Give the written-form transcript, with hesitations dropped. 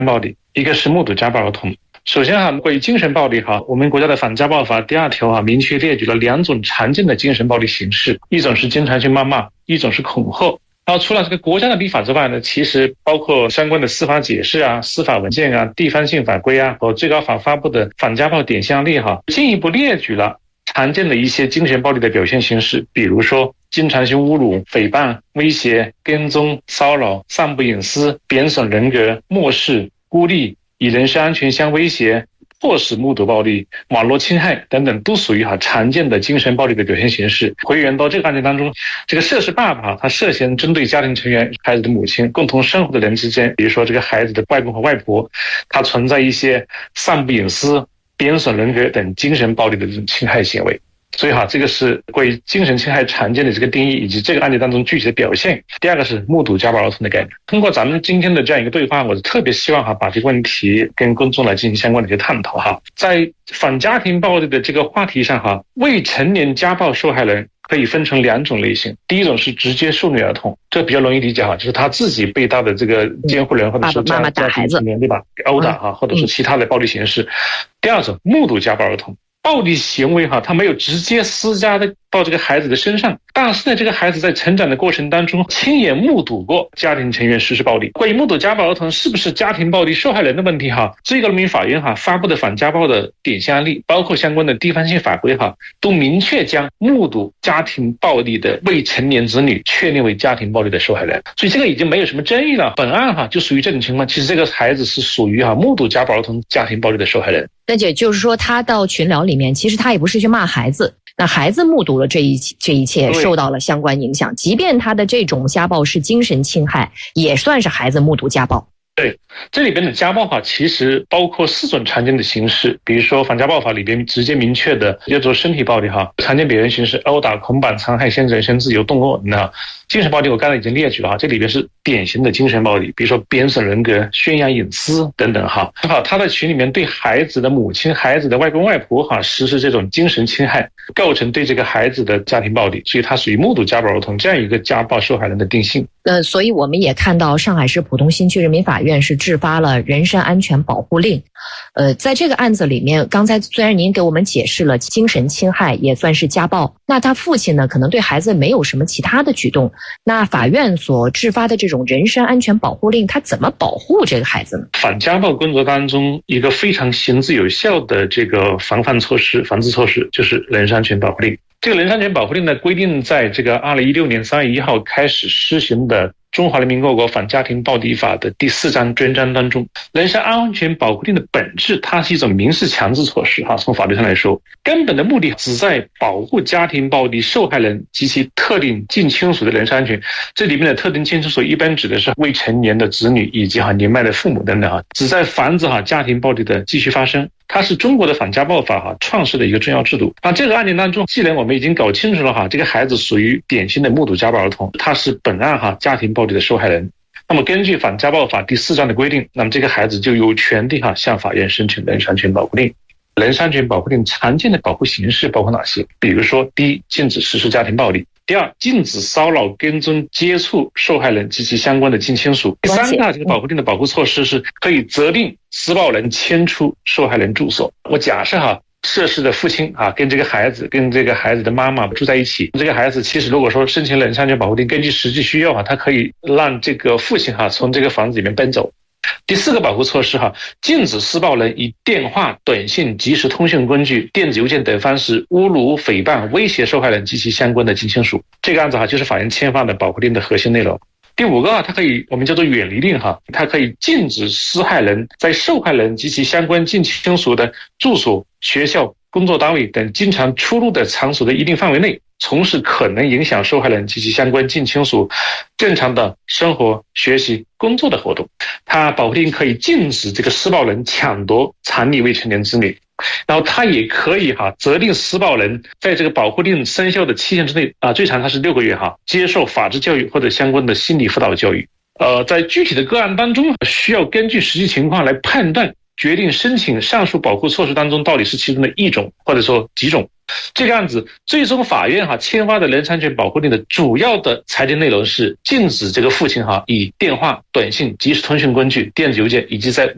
暴力，一个是目睹家暴儿童。首先关于精神暴力我们国家的反家暴法第2条明确列举了2种常见的精神暴力形式，一种是经常性谩骂，一种是恐吓。然后除了这个国家的立法之外呢，其实包括相关的司法解释司法文件地方性法规和最高法发布的反家暴典型案例进一步列举了常见的一些精神暴力的表现形式，比如说经常性侮辱、诽谤、威胁、跟踪、骚扰、散布隐私、贬损人格、漠视、孤立、以人身安全相威胁、迫使目睹暴力、网络侵害等等，都属于常见的精神暴力的表现形式。回源到这个案件当中，这个涉事爸爸他涉嫌针对家庭成员、孩子的母亲、共同生活的人之间，比如说这个孩子的外公和外婆，他存在一些散布隐私、贬损人格等精神暴力的这种侵害行为。所以这个是关于精神侵害常见的这个定义以及这个案例当中具体的表现。第二个是目睹家暴儿童的概念。通过咱们今天的这样一个对话，我特别希望把这个问题跟公众来进行相关的一些探讨在反家庭暴力的这个话题上未成年家暴受害人可以分成2种类型。第一种是直接受虐儿童，这比较容易理解就是他自己被他的这个监护人或者是妈妈打孩子， 对吧？殴打或者是其他的暴力形式。第二种目睹家暴儿童，暴力行为他没有直接施加到这个孩子的身上，但是呢，这个孩子在成长的过程当中亲眼目睹过家庭成员实施暴力。关于目睹家暴儿童是不是家庭暴力受害人的问题最高人民法院发布的反家暴的典型案例，包括相关的地方性法规都明确将目睹家庭暴力的未成年子女确定为家庭暴力的受害人，所以这个已经没有什么争议了。本案就属于这种情况，其实这个孩子是属于目睹家暴儿童家庭暴力的受害人。 那也就是说，他到群聊里面，其实他也不是去骂孩子，那孩子目睹了这一切，受到了相关影响。即便他的这种家暴是精神侵害，也算是孩子目睹家暴。 对，这里边的家暴其实包括4种常见的形式，比如说反家暴法里边直接明确的叫做身体暴力常见表现形式殴打、捆绑、残害、限制人身自由、动恶精神暴力我刚才已经列举了这里边是典型的精神暴力，比如说贬损人格、宣扬隐私等等他在群里面对孩子的母亲、孩子的外公外婆实施这种精神侵害，构成对这个孩子的家庭暴力，所以他属于目睹家暴儿童这样一个家暴受害人的定性。 所以我们也看到上海市浦东新区人民法院是制发了人身安全保护令。在这个案子里面，刚才虽然您给我们解释了精神侵害也算是家暴，那他父亲呢可能对孩子没有什么其他的举动，那法院所制发的这种人身安全保护令，他怎么保护这个孩子呢？ 反家暴工作当中一个非常行之有效的这个防治措施就是人身安全保护令。这个人身安全保护令呢，规定在这个2016年3月1号开始施行的中华人民共和国反家庭暴力法的第4章专章当中，人身安全保护令的本质，它是一种民事强制措施从法律上来说，根本的目的旨在保护家庭暴力受害人及其特定近亲属的人身安全。这里面的特定近亲属一般指的是未成年的子女以及年迈的父母等等旨在防止家庭暴力的继续发生。它是中国的反家暴法创设的一个重要制度。这个案件当中，既然我们已经搞清楚了这个孩子属于典型的目睹家暴儿童，他是本案家庭暴力的受害人，那么根据反家暴法第4章的规定，那么这个孩子就有权利向法院申请人身安全保护令。人身安全保护令常见的保护形式包括哪些？比如说，第一，禁止实施家庭暴力；第二，禁止骚扰、跟踪、接触受害人及其相关的近亲属；第三个，这个保护令的保护措施是可以责令施暴人迁出受害人住所。我假设涉事的父亲跟这个孩子的妈妈住在一起，这个孩子其实如果说申请人身安全保护令，根据实际需要他可以让这个父亲从这个房子里面搬走。第4个保护措施禁止施暴人以电话、短信、即时通讯工具、电子邮件等方式侮辱、诽谤、威胁受害人及其相关的近亲属。这个案子就是法院签发的保护令的核心内容。第5个它可以我们叫做远离令它可以禁止施害人在受害人及其相关近亲属的住所、学校、工作单位等经常出入的场所的一定范围内从事可能影响受害人及其相关近亲属正常的生活、学习、工作的活动。它保护令可以禁止这个施暴人抢夺藏匿未成年子女，然后他也可以责令施暴人在这个保护令生效的期限之内最长它是6个月接受法治教育或者相关的心理辅导教育。在具体的个案当中，需要根据实际情况来判断决定申请上述保护措施当中到底是其中的一种或者说几种。这个案子最终法院签发的人身安全保护令的主要的裁定内容是禁止这个父亲以电话、短信、即时通讯工具、电子邮件以及在